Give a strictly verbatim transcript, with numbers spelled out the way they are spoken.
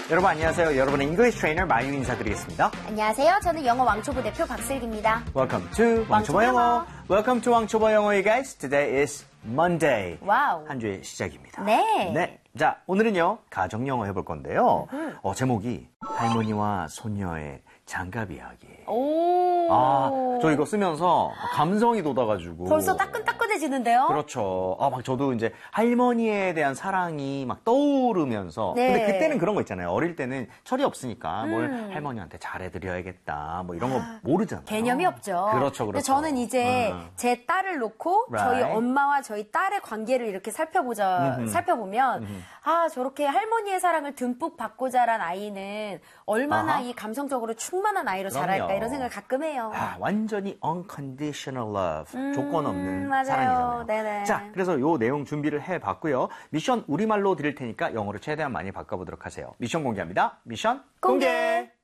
여러분 안녕하세요. 여러분의 English Trainer 마유 인사드리겠습니다. 안녕하세요. 저는 영어 왕초보 대표 박슬기입니다. Welcome to 왕초보 영어. Welcome to 왕초보 영어, you guys. Today is Monday. 와우. 한 주의 시작입니다. 네. 네. 자, 오늘은요, 가정 영어 해볼 건데요. 어, 제목이 할머니와 손녀의 장갑 이야기. 오. 아, 저 이거 쓰면서 감성이 돋아가지고. 벌써 따끈따끈해지는데요? 그렇죠. 아, 막 저도 이제 할머니에 대한 사랑이 막 떠오르면서. 네. 근데 그때는 그런 거 있잖아요. 어릴 때는 철이 없으니까 음. 뭘 할머니한테 잘해드려야겠다. 뭐 이런 거 모르잖아요. 개념이 없죠. 그렇죠, 그렇죠. 근데 저는 이제 음. 제 딸을 놓고 Right. 저희 엄마와 저희 딸의 관계를 이렇게 살펴보자, 음흠. 살펴보면, 음흠. 아, 저렇게 할머니의 사랑을 듬뿍 받고 자란 아이는 얼마나 아하. 이 감성적으로 충만한 아이로 그럼요. 자랄까 이런 생각을 가끔 해요. 아, 완전히 unconditional love. 음, 조건 없는 맞아요. 사랑이잖아요. 네네. 자, 그래서 요 내용 준비를 해봤고요. 미션 우리말로 드릴 테니까 영어로 최대한 많이 바꿔보도록 하세요. 미션 공개합니다. 미션 공개! 공개!